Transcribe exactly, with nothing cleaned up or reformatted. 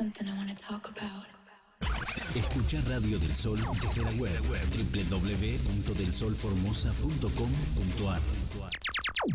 something I want to talk about. Escucha Radio del Sol desde la web doble u doble u doble u punto del sol formosa punto com punto ar.